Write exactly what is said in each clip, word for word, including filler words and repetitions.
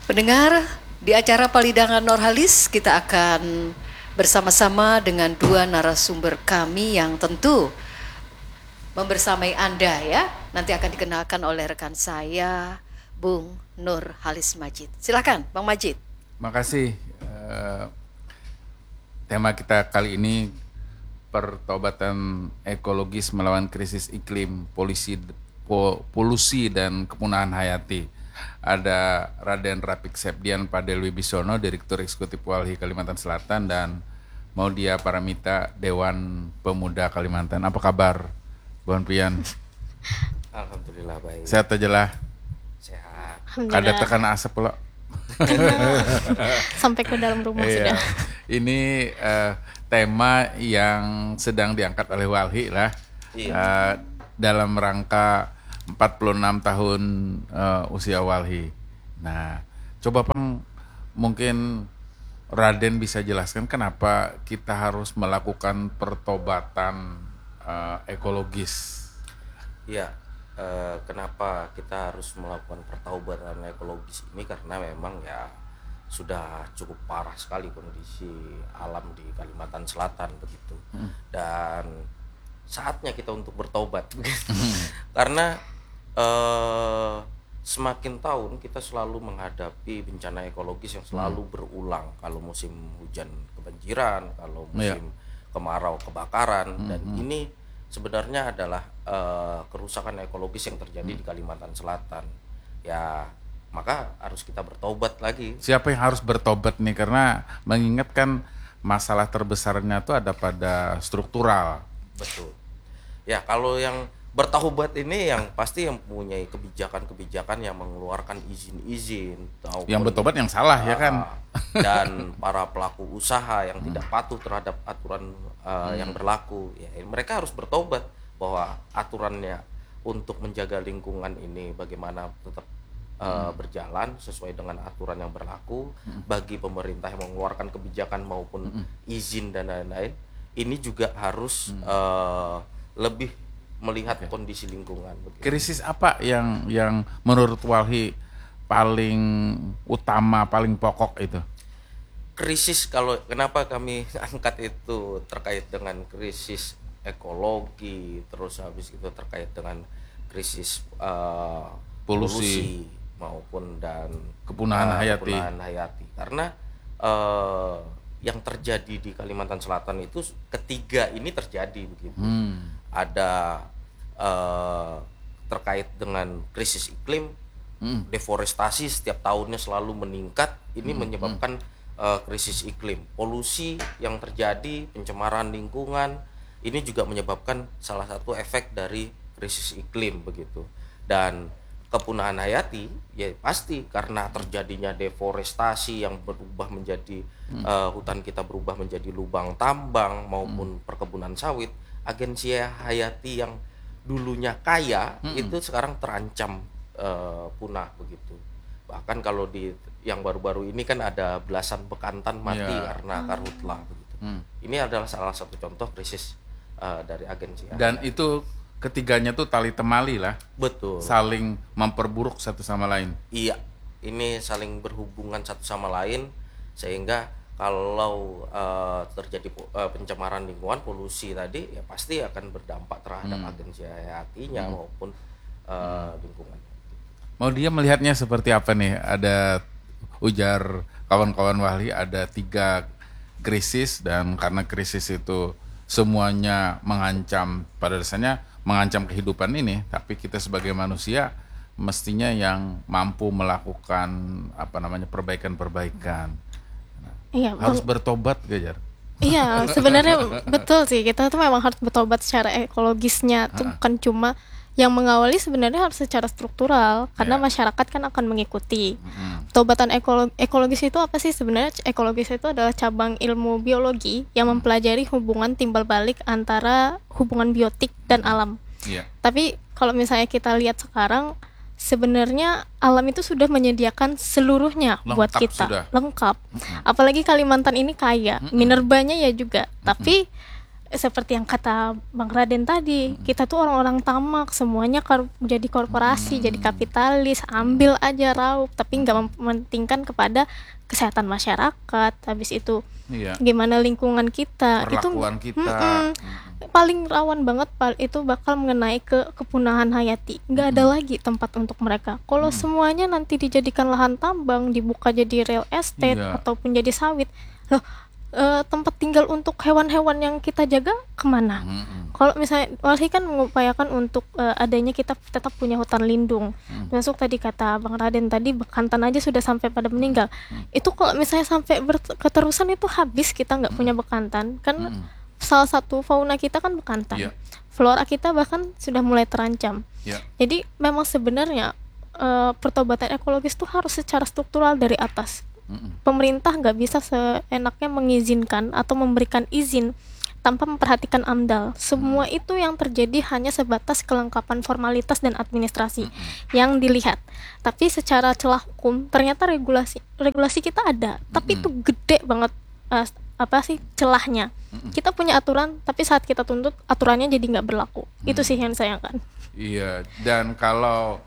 Pendengar, di acara Palidangan Nurhalis kita akan bersama-sama dengan dua narasumber kami yang tentu membersamai Anda ya. Nanti akan dikenalkan oleh rekan saya, Bung Nurhalis Majid. Silakan, Bang Majid. Makasih. Uh, tema kita kali ini pertobatan ekologis melawan krisis iklim, polusi, polusi dan kepunahan hayati. Ada Raden Rapik Sepdian Padel Wibisono, Direktur Eksekutif Walhi Kalimantan Selatan, dan Maudia Paramita, Dewan Pemuda Kalimantan. Apa kabar, Bang Pian? Alhamdulillah baik. Sehat aja lah. Sehat. Ada tekan asap pula. Sampai ke dalam rumah iya. sudah. Ini uh, tema yang sedang diangkat oleh Walhi lah. Iya. Uh, dalam rangka empat puluh enam tahun uh, usia Walhi. Nah, coba Bang, mungkin Raden bisa jelaskan kenapa kita harus melakukan pertobatan uh, ekologis. Iya, uh, kenapa kita harus melakukan pertobatan ekologis ini, karena memang ya sudah cukup parah sekali kondisi alam di Kalimantan Selatan begitu. Hmm. Dan saatnya kita untuk bertobat. Hmm. Karena Uh, semakin tahun kita selalu menghadapi bencana ekologis yang selalu hmm. berulang. Kalau musim hujan kebanjiran, kalau musim yeah. kemarau kebakaran, hmm. dan ini sebenarnya adalah uh, kerusakan ekologis yang terjadi hmm. di Kalimantan Selatan. Ya, maka harus kita bertobat lagi. Siapa yang harus bertobat nih? Karena mengingatkan masalah terbesarnya itu ada pada struktural. Betul. Ya, kalau yang bertaubat ini yang pasti yang mempunyai kebijakan-kebijakan yang mengeluarkan izin-izin. Yang bertobat yang salah uh, ya kan. Dan para pelaku usaha yang hmm. tidak patuh terhadap aturan uh, hmm. yang berlaku. Ya, mereka harus bertobat bahwa aturannya untuk menjaga lingkungan ini bagaimana tetap uh, hmm. berjalan sesuai dengan aturan yang berlaku. Hmm. Bagi pemerintah yang mengeluarkan kebijakan maupun hmm. izin dan lain-lain, ini juga harus hmm. uh, lebih melihat okay. kondisi lingkungan. Begitu. Krisis apa yang yang menurut Walhi paling utama, paling pokok itu? Krisis, kalau kenapa kami angkat itu terkait dengan krisis ekologi, terus habis itu terkait dengan krisis uh, polusi. polusi maupun dan kepunahan uh, hayati. Kepunahan hayati. Karena uh, yang terjadi di Kalimantan Selatan itu ketiga ini terjadi begitu. Hmm. Ada uh, terkait dengan krisis iklim, hmm. deforestasi setiap tahunnya selalu meningkat. Ini hmm. menyebabkan uh, krisis iklim. Polusi yang terjadi, pencemaran lingkungan, ini juga menyebabkan salah satu efek dari krisis iklim begitu. Dan kepunahan hayati ya pasti karena terjadinya deforestasi yang berubah menjadi hmm. uh, hutan kita berubah menjadi lubang tambang maupun hmm. perkebunan sawit. Agensi hayati yang dulunya kaya hmm. itu sekarang terancam uh, punah begitu. Bahkan kalau di yang baru-baru ini kan ada belasan bekantan mati yeah. karena karhutla begitu. Hmm. Ini adalah salah satu contoh krisis uh, dari agensi. Dan hayati. Itu ketiganya tuh tali temali lah. Betul. Saling memperburuk satu sama lain. Iya. Ini saling berhubungan satu sama lain sehingga kalau uh, terjadi uh, pencemaran lingkungan, polusi tadi ya pasti akan berdampak terhadap hmm. agensi hayatinya hmm. maupun uh, hmm. lingkungan. Mau dia melihatnya seperti apa nih? Ada ujar kawan-kawan Walhi ada tiga krisis, dan karena krisis itu semuanya mengancam, pada dasarnya mengancam kehidupan ini, tapi kita sebagai manusia mestinya yang mampu melakukan apa namanya perbaikan-perbaikan. Iya, harus bang, bertobat, Gajar. Iya, sebenarnya betul sih. Kita tuh memang harus bertobat secara ekologisnya. Itu bukan cuma yang mengawali, sebenarnya harus secara struktural. Karena yeah. masyarakat kan akan mengikuti. Mm-hmm. Pertobatan ekolo- ekologis itu apa sih? Sebenarnya ekologis itu adalah cabang ilmu biologi yang mempelajari hubungan timbal balik antara hubungan biotik dan alam. Yeah. Tapi kalau misalnya kita lihat sekarang, sebenarnya alam itu sudah menyediakan seluruhnya lengkap buat kita, sudah. lengkap. Mm-hmm. Apalagi Kalimantan ini kaya, mm-hmm. minerbanya ya juga. Mm-hmm. Tapi seperti yang kata Bang Raden tadi, kita tuh orang-orang tamak, semuanya kor- jadi korporasi, jadi kapitalis, ambil aja raup, tapi nggak mementingkan kepada kesehatan masyarakat. Habis itu Iya. gimana lingkungan kita, itu Perlakuan kita. mm-mm, paling rawan banget pal- itu bakal mengenai ke kepunahan hayati. Nggak ada lagi tempat untuk mereka. Kalau semuanya nanti dijadikan lahan tambang, dibuka jadi real estate Iya. ataupun jadi sawit, loh eh, tempat tinggal untuk hewan-hewan yang kita jaga kemana? Mm-mm. Kalau misalnya Walhi kan mengupayakan untuk eh, adanya kita tetap punya hutan lindung. Masuk tadi kata Bang Raden tadi, bekantan aja sudah sampai pada meninggal. Itu kalau misalnya sampai ber- keterusan itu habis kita nggak punya bekantan. Kan salah satu fauna kita kan bekantan. Iya. Flora kita bahkan sudah mulai terancam. Ya. Jadi memang sebenarnya eh, pertobatan ekologis itu harus secara struktural dari atas. Mm-mm. Pemerintah nggak bisa seenaknya mengizinkan atau memberikan izin tanpa memperhatikan AMDAL. Semua itu yang terjadi hanya sebatas kelengkapan formalitas dan administrasi yang dilihat. Tapi secara celah hukum ternyata regulasi regulasi kita ada, tapi itu gede banget eh, apa sih celahnya. Kita punya aturan, tapi saat kita tuntut aturannya jadi nggak berlaku. Itu sih yang disayangkan. Iya, dan kalau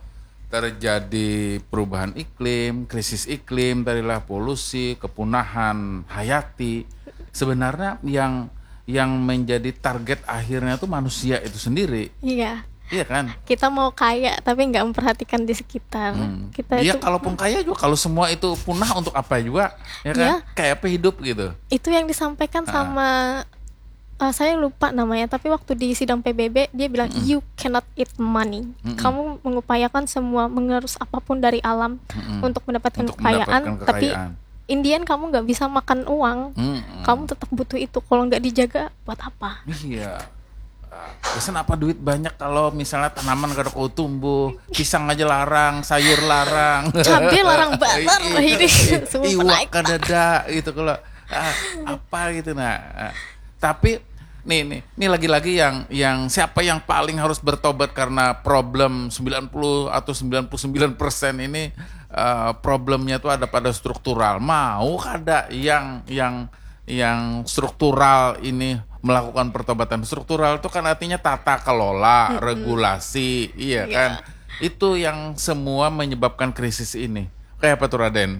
terjadi perubahan iklim, krisis iklim, tadilah polusi, kepunahan hayati, sebenarnya yang yang menjadi target akhirnya itu manusia itu sendiri, Iya. iya kan? Kita mau kaya tapi nggak memperhatikan di sekitar. Hmm. Kita Iya, itu kalaupun kaya juga, kalau semua itu punah untuk apa juga, ya kan? Iya. Kayak apa hidup gitu. itu yang disampaikan sama uh, saya lupa namanya, tapi waktu di sidang P B B dia bilang you cannot eat money. Kamu mengupayakan semua mengerus apapun dari alam untuk mendapatkan Untuk kekayaan, mendapatkan tapi kekayaan. Indian kamu nggak bisa makan uang. Mm-mm. Kamu tetap butuh itu. Kalau nggak dijaga buat apa? Iya. Ah, Pesan apa duit banyak kalau misalnya tanaman gak ada kau tumbuh, pisang aja larang, sayur larang, Cabai larang banget. Iya, Ini iya, semua iwak naik. kadada gitu kalau ah, apa gitu nah. Ah, Tapi nih nih ini lagi-lagi yang yang siapa yang paling harus bertobat karena problem sembilan puluh atau sembilan puluh sembilan persen ini eh, problemnya tuh ada pada struktural. Mau kada yang yang yang struktural ini melakukan pertobatan. Struktural itu kan artinya tata kelola, regulasi, iya Iya. kan? Itu yang semua menyebabkan krisis ini. Kayak apa tuh Raden?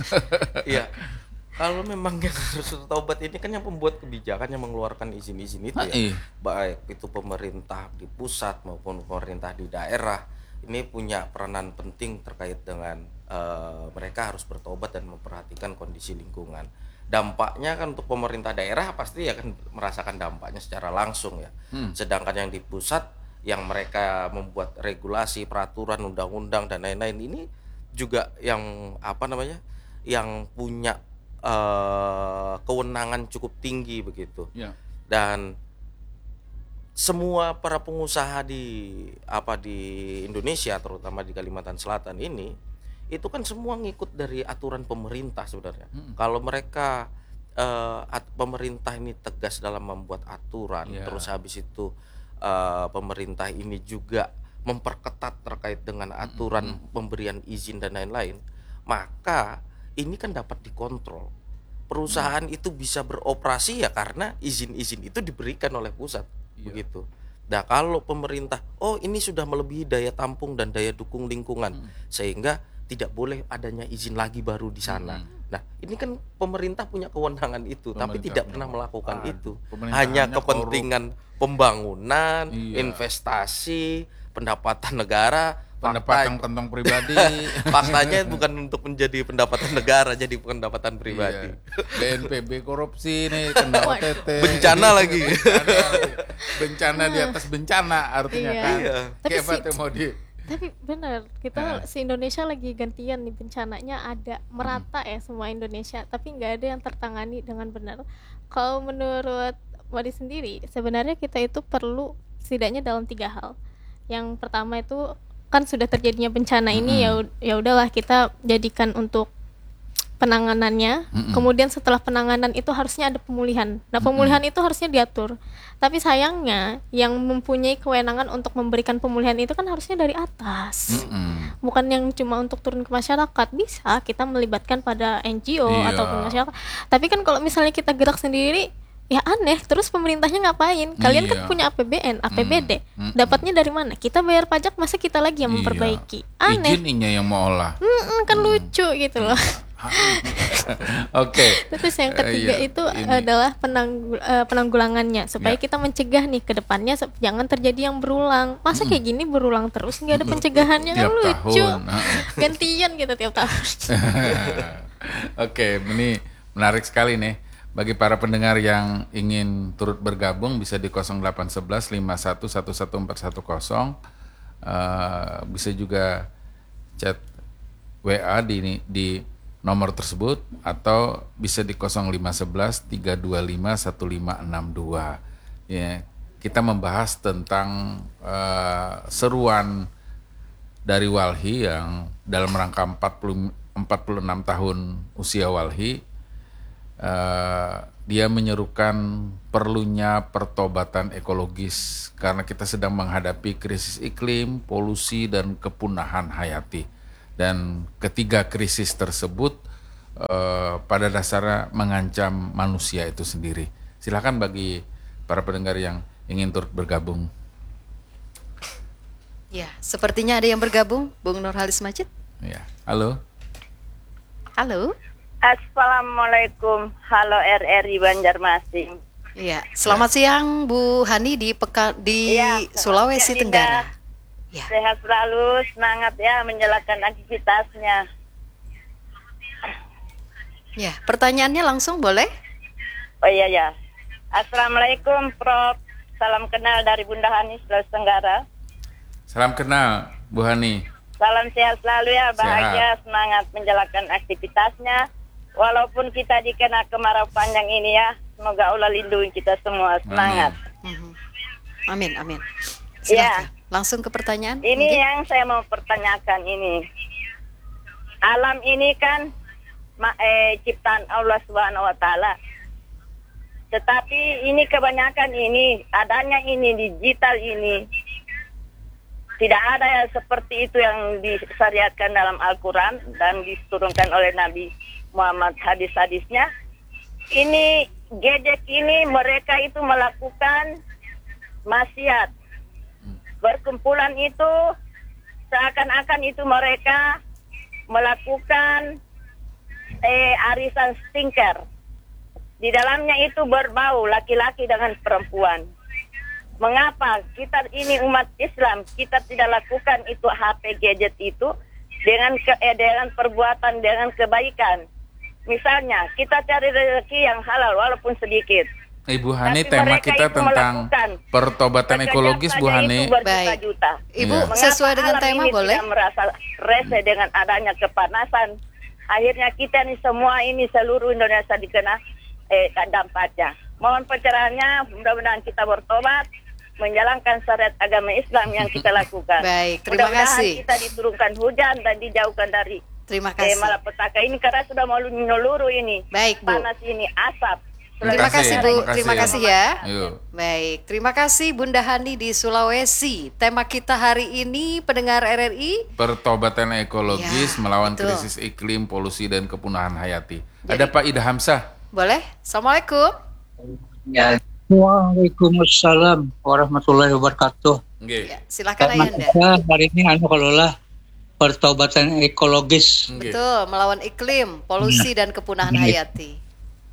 Iya. Kalau memang yang harus bertobat ini kan yang pembuat kebijakan yang mengeluarkan izin-izin itu Ah, ya. iya. Baik itu pemerintah di pusat maupun pemerintah di daerah ini punya peranan penting terkait dengan eh, mereka harus bertobat dan memperhatikan kondisi lingkungan. Dampaknya kan untuk pemerintah daerah pasti akan merasakan dampaknya secara langsung ya. Sedangkan yang di pusat yang mereka membuat regulasi, peraturan, undang-undang dan lain-lain ini juga yang apa namanya? yang punya eh, kewenangan cukup tinggi begitu. Ya. Dan semua para pengusaha di apa di Indonesia terutama di Kalimantan Selatan ini itu kan semua ngikut dari aturan pemerintah sebenarnya. Kalau mereka eh, at- pemerintah ini tegas dalam membuat aturan, Iya. terus habis itu eh, pemerintah ini juga memperketat terkait dengan aturan pemberian izin dan lain-lain, maka ini kan dapat dikontrol. Perusahaan itu bisa beroperasi ya karena izin-izin itu diberikan oleh pusat. Iya. Begitu. Nah, kalau pemerintah, oh ini sudah melebihi daya tampung dan daya dukung lingkungan, sehingga tidak boleh adanya izin lagi baru di sana. Nah, ini kan pemerintah punya kewenangan itu, tapi Pemerintah tidak punya pernah melakukan kewenangan. itu. Pemerintahannya Hanya korup. kepentingan pembangunan, Iya. investasi, pendapatan negara. Pendapatan Fakta- kantong pribadi. Faktanya bukan untuk menjadi pendapatan negara, jadi pendapatan pribadi. Iya. B N P B korupsi nih, kena O T T. Bencana lagi. Bencana, bencana di atas bencana artinya Iya. kan. Iya. Tapi Kayak apa si- tuh mau di Tapi benar, kita Nah. si Indonesia lagi gantian nih bencananya, ada merata ya semua Indonesia, tapi nggak ada yang tertangani dengan benar. Kalau menurut Wadi sendiri, sebenarnya kita itu perlu setidaknya dalam tiga hal. Yang pertama itu kan sudah terjadinya bencana ini, ya ud- ya udahlah kita jadikan untuk penanganannya. Kemudian setelah penanganan itu harusnya ada pemulihan. Nah, pemulihan itu harusnya diatur. Tapi sayangnya yang mempunyai kewenangan untuk memberikan pemulihan itu kan harusnya dari atas. Mm-mm. Bukan yang cuma untuk turun ke masyarakat. Bisa kita melibatkan pada N G O Iya. ataupun masyarakat. Tapi kan kalau misalnya kita gerak sendiri, ya aneh. Terus pemerintahnya ngapain? Kalian Iya. kan punya A P B N, A P B D, Hmm, hmm, dapatnya dari mana? Kita bayar pajak, masa kita lagi yang memperbaiki? Iya. Aneh. Izin inya yang mau olah. Mm-mm, kan lucu gitu loh. Oke. Terus yang Eh, ketiga iya, itu ini. adalah penang, eh, penanggulangannya supaya Ya. kita mencegah nih ke depannya se- jangan terjadi yang berulang. Masa kayak gini berulang terus nggak ada pencegahannya, kan Tiap lucu. tahun. Heeh. Gantian gitu tiap tahun. Oke, ini menarik sekali nih. Bagi para pendengar yang ingin turut bergabung bisa di nol delapan satu satu lima satu satu satu empat satu nol. Eh, bisa juga chat W A di di nomor tersebut atau bisa di nol lima satu satu tiga dua lima satu lima enam dua. Ya, kita membahas tentang eh, seruan dari Walhi yang dalam rangka empat puluh, empat puluh enam tahun usia Walhi, eh, dia menyerukan perlunya pertobatan ekologis karena kita sedang menghadapi krisis iklim, polusi, dan kepunahan hayati. Dan ketiga krisis tersebut eh, pada dasarnya mengancam manusia itu sendiri. Silakan bagi para pendengar yang ingin turut bergabung. Ya, sepertinya ada yang bergabung, Bung Nurhalis Majid. Ya, halo. Halo. Assalamualaikum, halo R R I Banjarmasin. Iya, selamat siang Bu Hani di Peka, di Iya, Sulawesi siang, Tenggara. Dinda. Ya. Sehat selalu, semangat ya menjalankan aktivitasnya. Ya, pertanyaannya langsung boleh? Oh iya ya. Assalamualaikum Prof. Salam kenal dari Bunda Hani Sulawesi Tenggara. Salam kenal Bu Hani. Salam sehat selalu ya, bahagia, Sehat. semangat menjalankan aktivitasnya. Walaupun kita dikena kemarau panjang ini ya, semoga Allah lindungi kita semua. Semangat. Mhm. Amin, amin. Iya. Silakan. Langsung ke pertanyaan. Ini mungkin? yang saya mau pertanyakan ini. Alam ini kan ma- eh, ciptaan Allah Subhanahu wa taala. Tetapi ini kebanyakan ini adanya ini digital ini tidak ada yang seperti itu yang disyariatkan dalam Al-Qur'an dan diturunkan oleh Nabi Muhammad hadis-hadisnya. Ini gadget ini mereka itu melakukan maksiat. Berkumpulan itu seakan-akan itu mereka melakukan eh, arisan stinker. Di dalamnya itu berbau laki-laki dengan perempuan. Mengapa kita ini umat Islam kita tidak lakukan itu H P gadget itu dengan ke, eh, dengan perbuatan dengan kebaikan. Misalnya kita cari rezeki yang halal walaupun sedikit. Ibu Hani, Tapi tema mereka kita itu tentang melakukan pertobatan Pekerjaan ekologis Bu saja Hani. itu berjuta-juta. Ibu, Iya. Mengapa sesuai dengan alam tema ini boleh? tidak merasa rese dengan adanya kepanasan. Akhirnya kita nih semua ini seluruh Indonesia dikena eh, dampaknya. Mohon pencerahannya, mudah-mudahan kita bertobat, menjalankan syariat agama Islam yang kita lakukan. Baik, terima Mudah-mudahan kasih. kita diturunkan hujan dan dijauhkan dari Terima eh, kasih. malapetaka ini karena sudah mau menyeluruh ini. Baik, Bu. Panas ini, asap. Terima kasih, Bu. Terima kasih ya. Yuk. Baik, terima kasih Bunda Hani di Sulawesi. Tema kita hari ini pendengar R R I. Pertobatan ekologis Ya, melawan betul. krisis iklim, polusi, dan kepunahan hayati. Ada Pak Ida Hamzah. Boleh? Assalamualaikum. Ya. Waalaikumsalam warahmatullahi wabarakatuh. Nggih. Ya, silakan Tema Ayanda. kita hari ini anu kelola pertobatan ekologis. Nggih. Betul, melawan iklim, polusi dan kepunahan hayati.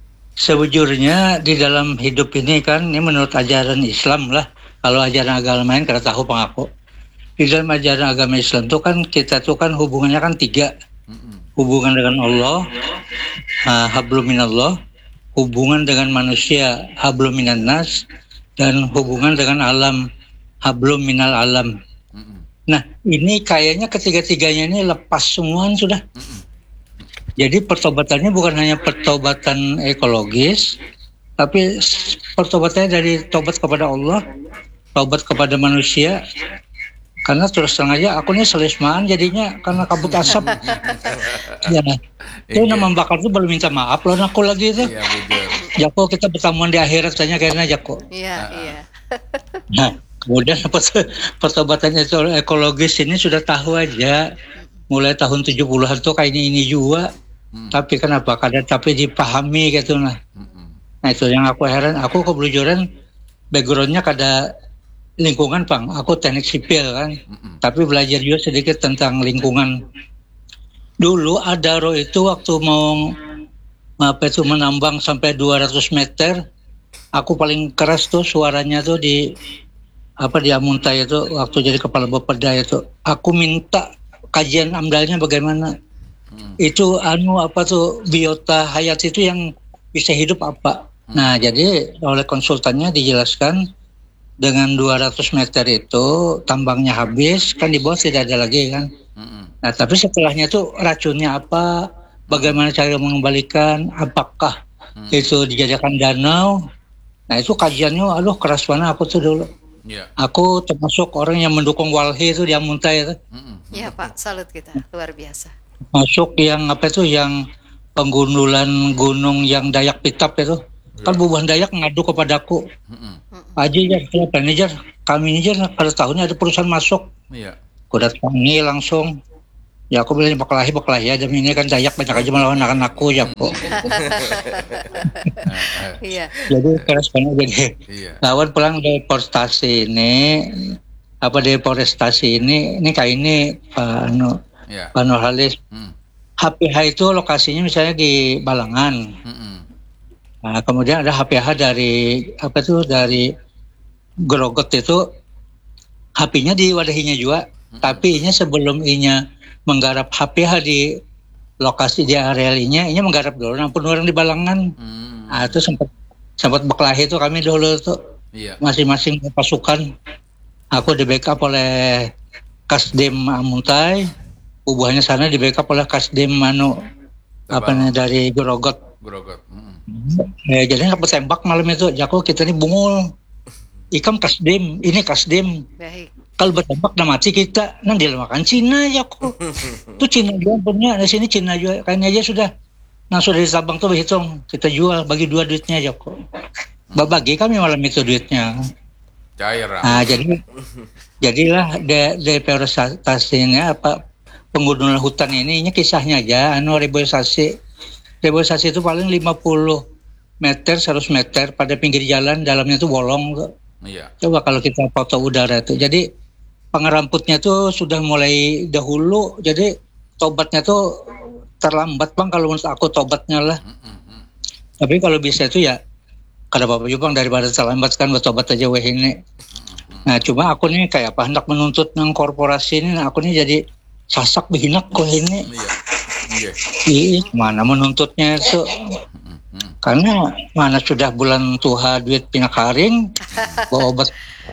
Sejujurnya di dalam hidup ini kan ini menurut ajaran Islam lah. Kalau ajaran agama lain kita tahu pengaku. Di dalam ajaran agama Islam itu kan kita tuh kan hubungannya kan tiga. Hubungan dengan Allah, uh, hablum minallah, hubungan dengan manusia, hablum minan nas, dan hubungan dengan alam, hablum minal alam. Mm-mm. Nah, ini kayaknya ketiga-tiganya ini lepas semuaan sudah. Jadi pertobatannya bukan hanya pertobatan ekologis, tapi s- pertobatannya dari tobat kepada Allah, tobat kepada manusia. Karena terus terang aja aku ini selismaan jadinya karena kabut asap. Ya, itu Iya. nama bakar itu baru minta maaf loh aku lagi itu. Iya, bujur. Jako kita pertemuan di akhirat tanya kayaknya Jako. Iya, iya. Nah, kemudian pert- pertobatan itu ekologis ini sudah tahu aja mulai tahun tujuh puluhan tuh kayak ini ini juga. Hmm. Tapi kenapa? Kadang tapi dipahami gitu nah. Mm-mm. Nah Nah itu yang aku heran, aku kebelujuran backgroundnya kada lingkungan Bang, aku teknik sipil kan, mm-mm. tapi belajar juga sedikit tentang lingkungan. Dulu ada roh itu waktu mau apa itu menambang sampai dua ratus meter, aku paling keras tuh suaranya tuh di apa di Amuntai itu waktu jadi kepala Bapeda itu, aku minta kajian amdalnya bagaimana. Hmm. Itu anu apa tuh biota hayat itu yang bisa hidup apa. Hmm. Nah, jadi oleh konsultannya dijelaskan dengan dua ratus meter itu tambangnya habis, kan di bawah tidak ada lagi kan. Hmm. Nah, tapi setelahnya tuh racunnya apa, bagaimana cara mengembalikan, apakah hmm. itu dijadikan danau. Nah, itu kajiannya aduh keras banget aku tuh dulu. Yeah. Aku termasuk orang yang mendukung Walhi itu di Amuntai itu. Iya, Pak, salut kita, luar biasa. Masuk yang apa itu yang penggundulan gunung yang Dayak Pitap itu ya. Kan bubuhan Dayak ngadu kepadaku mm-hmm. Pak Haji ya kenapa nih Jar kami ini Jar pada tahunnya ada perusahaan masuk iya. Aku datangi langsung ya aku bilang bakalahi bakalahi aja ini kan Dayak banyak aja melawan anak-anakku ya kok iya. Jadi keras banget jadi iya. Lawan pulang deforestasi ini apa deforestasi ini ini kayak ini Pak Anu Ya. Pak Nurhalis, hmm. H P H itu lokasinya misalnya di Balangan. Hmm. Nah, kemudian ada H P H dari apa tuh dari Grogot itu H P-nya di Wadahinya juga, hmm. tapi ini sebelum inya menggarap H P H di lokasi di areal ini, ini menggarap dulu. Nah, orang di Balangan. Hmm. Nah, itu sempat sempat berkelahi itu kami dulu tuh iya. Masing-masing pasukan. Aku di backup oleh Kasdim Amuntai. Bubuhannya sana di backup oleh Kasdim Manu apa nih dari Grogot. Grogot. Mm. Ya, jadi dapat tembak malam itu. Jako kita ini bungul. Ikam Kasdim, ini Kasdim. Baik. Kalau bertembak udah mati kita. Nanti makan Cina Jako. Itu Cina juga punya. Di sini Cina juga. Kayaknya aja sudah. Nah sudah di Sabang tuh berhitung. Kita jual bagi dua duitnya Jako. Bagi kami malam itu duitnya. Cair. Nah jadi jadilah de deforestasinya apa penggundulan hutan ini, ini kisahnya aja, anu reboisasi, reboisasi itu paling lima puluh meter, seratus meter pada pinggir jalan, dalamnya itu bolong. Iya. Coba kalau kita foto udara itu, jadi pengeramputnya itu sudah mulai dahulu, jadi tobatnya tuh terlambat Bang, kalau menurut aku tobatnya lah. Mm-hmm. Tapi kalau bisa itu ya, kada apa-apa juga Bang, daripada terlambat kan bertobat aja weh ini. Mm-hmm. Nah cuma aku nih kayak apa, hendak menuntut ng korporasi ini, nah, aku nih jadi sasak behinak kok ini. Iya. Iya. Mana menuntutnya itu? Hmm. Karena mana sudah bulan tuha duit pinak haring, bawa obat.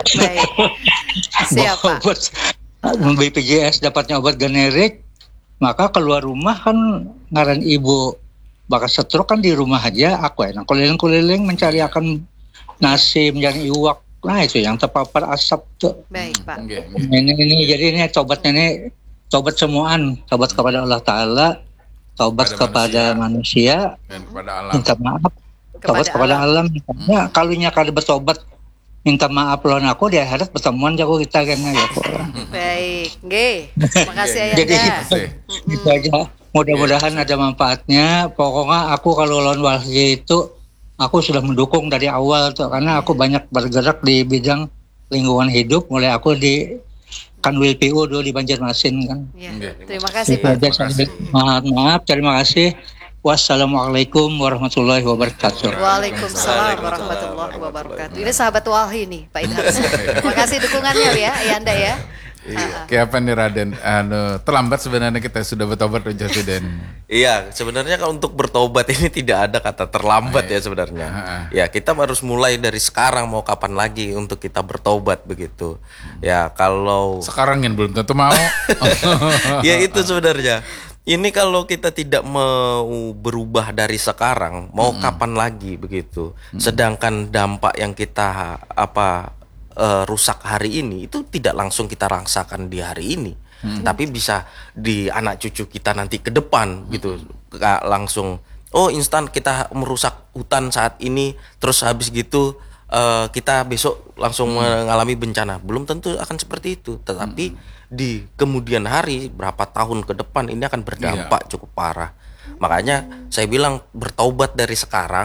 Bawa obat B P J S dapatnya obat generik, maka keluar rumah kan ngaran ibu bakal stroke kan di rumah aja. Aku enak keliling-keliling mencari akan nasi, mencari iwak. Nah itu yang terpapar asap tuh. Baik Pak. Ini, ini jadi ini tobatnya ini. Tobat semuaan, tobat kepada Allah Ta'ala, tobat kepada, kepada manusia, manusia dan kepada alam. Minta maaf, tobat kepada alam. alam. Ya, kalau nya kada bertobat, minta maaf lawan aku di akhirat pertemuan jago kita kan ya. Baik, nggih. Makasih Ayanda. Jadi itu aja. Mudah-mudahan ada manfaatnya. Pokoknya aku kalau lawan Walhi itu aku sudah mendukung dari awal tuh, karena aku banyak bergerak di bidang lingkungan hidup, mulai aku di kan W P U dulu di Banjarmasin kan. Ya, terima kasih Pak. Maaf, maaf, terima kasih. Wassalamualaikum warahmatullahi wabarakatuh. Waalaikumsalam warahmatullahi wabarakatuh. Ini sahabat Walhi nih Pak Idham. Terima kasih dukungannya ya, Ayanda ya. Iya. Kayak apa nih Raden? Anu, terlambat sebenarnya kita sudah bertobat Presiden. Iya, sebenarnya kalau untuk bertobat ini tidak ada kata terlambat oh, iya. ya sebenarnya. Ha-ha. Ya, kita harus mulai dari sekarang, mau kapan lagi untuk kita bertobat begitu. Hmm. Ya, kalau sekarang yang belum tentu mau. Ya itu sebenarnya. Ini kalau kita tidak mau berubah dari sekarang, mau hmm. kapan lagi begitu. Hmm. Sedangkan dampak yang kita apa Uh, rusak hari ini itu tidak langsung kita rasakan di hari ini, hmm. tapi bisa di anak cucu kita nanti ke depan hmm. gitu. Gak langsung oh instan kita merusak hutan saat ini terus habis gitu uh, kita besok langsung hmm. mengalami bencana. Belum tentu akan seperti itu, tetapi hmm. di kemudian hari berapa tahun ke depan ini akan berdampak yeah. cukup parah. Makanya saya bilang bertaubat dari sekarang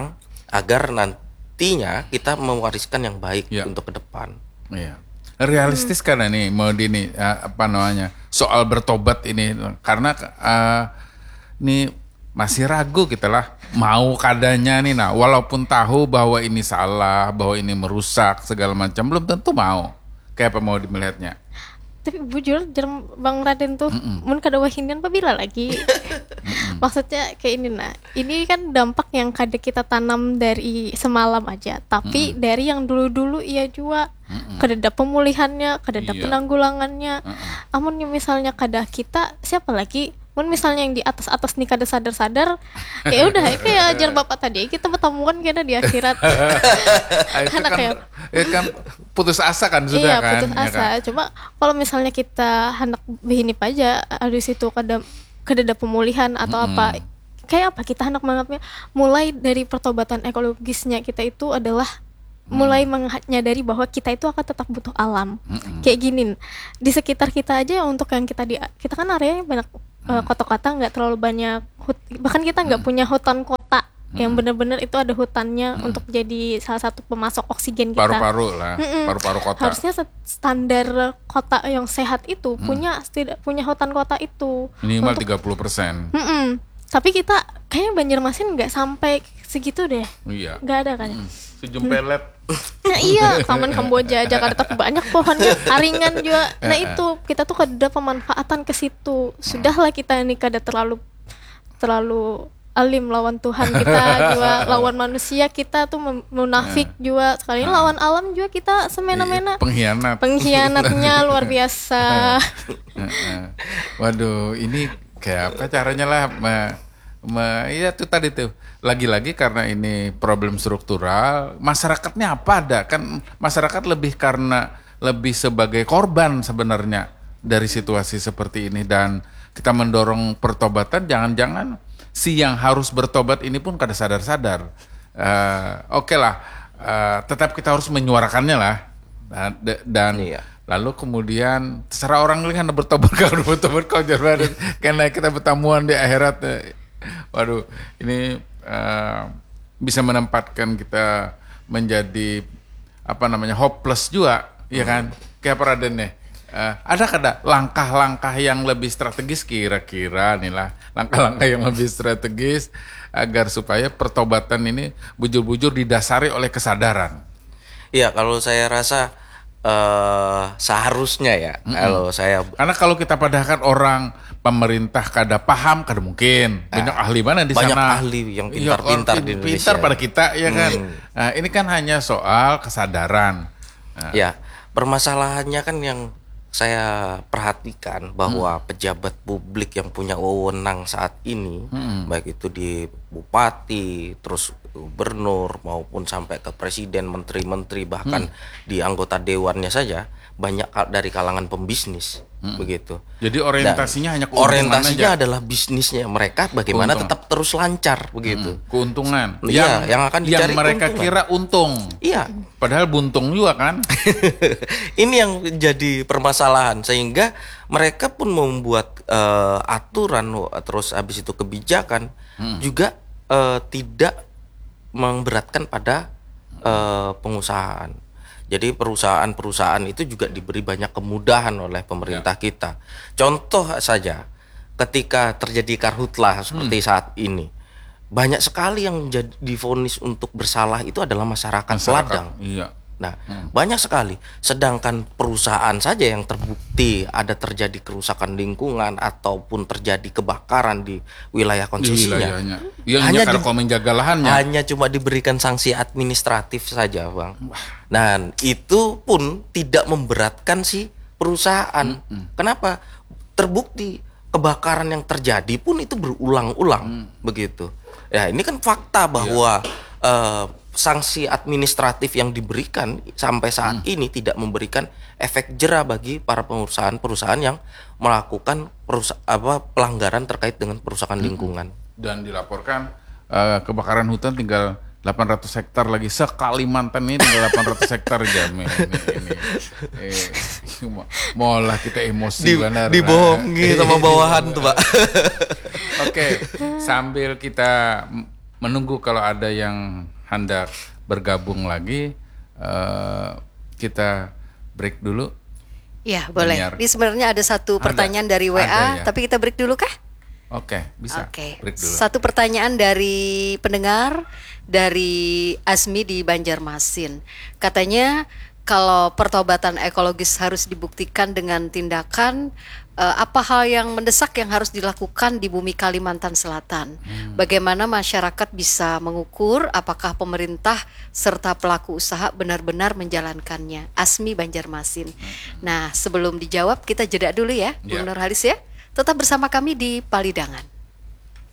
agar nantinya kita mewariskan yang baik Ya. untuk ke depan. Iya. Realistis kan ini mau di ini uh, apa namanya soal bertobat ini karena uh, ini masih ragu kita lah mau kadanya nih, nah walaupun tahu bahwa ini salah, bahwa ini merusak segala macam, belum tentu mau. Kayak apa mau melihatnya? Tapi bujur jarang Bang Raden tuh mun kada wahindian pabila lagi. Maksudnya kayak ini nah. Ini kan dampak yang kada kita tanam dari semalam aja, tapi Mm-mm. dari yang dulu-dulu iya juga. Kada ada pemulihannya, kada ada Iya. penanggulangannya. Amun misalnya kada kita siapa lagi? Mun misalnya yang di atas-atas nih kada sadar-sadar, ya udah kayak ajar bapak tadi kita bertemuan kayaknya di akhirat. itu Anak kan, ya. itu kan putus asa kan sudah Iya, kan. putus ya asa. kan? Cuma kalau misalnya kita hendak begini aja, habis itu kada kada ada pemulihan atau Mm-mm. apa, kayak apa kita hendak menganggapnya mulai dari pertobatan ekologisnya kita itu adalah mulai menyadari bahwa kita itu akan tetap butuh alam. Mm-mm. Kayak gini, di sekitar kita aja untuk yang kita di kita kan areanya banyak uh, kota-kota, nggak terlalu banyak hut- bahkan kita nggak punya hutan kota yang benar-benar itu ada hutannya untuk jadi salah satu pemasok oksigen kita. Paru-paru lah, Mm-mm. paru-paru kota. Harusnya set- standar kota yang sehat itu punya tidak punya hutan kota itu Minimal untuk- tiga puluh persen. Mm-mm. Tapi kita kayaknya Banjarmasin nggak sampai segitu deh, Iya. nggak ada kan? Sejum pelet. Nah iya, Taman Kamboja, Jakarta tuh banyak pohonnya, aringan juga. Nah itu kita tuh kada pemanfaatan ke situ. Sudahlah kita ini kada terlalu terlalu alim lawan Tuhan kita juga, lawan manusia kita tuh mem- munafik juga. Sekali lawan alam juga kita semena-mena. Pengkhianat. Pengkhianatnya luar biasa. Heeh. Waduh, ini kayak apa caranya lah? Me, me, iya tuh tadi tuh. Lagi-lagi karena ini problem struktural, masyarakatnya apa ada? Kan masyarakat lebih karena lebih sebagai korban sebenarnya dari situasi seperti ini, dan kita mendorong pertobatan. Jangan-jangan si yang harus bertobat ini pun kada sadar-sadar. Uh, Oke okay lah, uh, tetap kita harus menyuarakannya lah, dan, dan Iya. lalu kemudian terserah orang lain kan bertobat kalau bertobat kau jangan karena kita bertamuan di akhirat. Waduh, ini uh, bisa menempatkan kita menjadi apa namanya hopeless juga, ya kan? Kayak Raden nih. Uh, ada kada langkah-langkah yang lebih strategis kira-kira nih lah, langkah-langkah yang lebih strategis agar supaya pertobatan ini bujur-bujur didasari oleh kesadaran. Iya, kalau saya rasa eh seharusnya ya, Mm-mm. kalau saya Karena kalau kita padahkan orang pemerintah kada paham, kada mungkin. Banyak ahli mana di banyak sana? ahli yang Iya, pintar-pintar orang di Indonesia. Pintar pada kita, ya kan. Hmm. Nah, ini kan hanya soal kesadaran. Nah, Ya, permasalahannya kan yang saya perhatikan bahwa pejabat publik yang punya wewenang saat ini, Hmm. baik itu di bupati, terus gubernur maupun sampai ke presiden, menteri-menteri, bahkan di anggota dewannya saja banyak ka- dari kalangan pembisnis, begitu. Jadi orientasinya hanya keuntungan Orientasinya aja. adalah bisnisnya mereka bagaimana Keuntungan. tetap terus lancar, begitu. Keuntungan. Iya, yang akan yang dicari mereka keuntungan. kira untung. Iya. Padahal buntung juga kan. Ini yang jadi permasalahan, sehingga mereka pun membuat eh, aturan, terus habis itu kebijakan juga eh, tidak memberatkan pada eh, pengusahaan. Jadi perusahaan-perusahaan itu juga diberi banyak kemudahan oleh pemerintah kita. Contoh saja, ketika terjadi karhutlah seperti saat ini, banyak sekali yang jadi divonis untuk bersalah itu adalah masyarakat, peladang. Iya. Nah, banyak sekali. Sedangkan perusahaan saja yang terbukti ada terjadi kerusakan lingkungan ataupun terjadi kebakaran di wilayah Di konsesinya, wilayahnya. Yang hanya hanya di- kalau menjaga lahannya. hanya cuma diberikan sanksi administratif saja, Bang. Dan itu pun tidak memberatkan si perusahaan. Kenapa? Terbukti kebakaran yang terjadi pun itu berulang-ulang, begitu. Ya, ini kan fakta bahwa eh, sanksi administratif yang diberikan sampai saat ini tidak memberikan efek jera bagi para perusahaan-perusahaan yang melakukan perusa- apa pelanggaran terkait dengan perusahaan lingkungan. Dan dilaporkan eh, kebakaran hutan tinggal delapan ratus hektar lagi. Se-Kalimantan ini tinggal delapan ratus hektar aja. Ini, ini. Eh, mau- maulah kita emosi Di, benar. dibohongi sama bawahan tuh, Pak. Oke, sambil kita m- menunggu kalau ada yang hendak bergabung lagi, uh, kita break dulu. Ya, boleh. Daniar. Ini sebenarnya ada satu Ada. pertanyaan dari W A, Ada, ya. tapi kita break dulu kah? Oke, bisa. Oke. Break dulu. Satu pertanyaan dari pendengar dari Asmi di Banjarmasin. Katanya kalau pertobatan ekologis harus dibuktikan dengan tindakan, eh, apa hal yang mendesak yang harus dilakukan di bumi Kalimantan Selatan? Hmm. Bagaimana masyarakat bisa mengukur apakah pemerintah serta pelaku usaha benar-benar menjalankannya? Asmi Banjarmasin. Nah, sebelum dijawab kita jeda dulu ya, Ya. Bung Nurhalis ya. Tetap bersama kami di Palidangan.